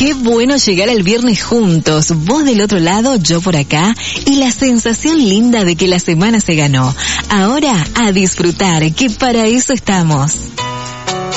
Qué bueno llegar al viernes juntos, vos del otro lado, yo por acá, y la sensación linda de que la semana se ganó. Ahora, a disfrutar, que para eso estamos.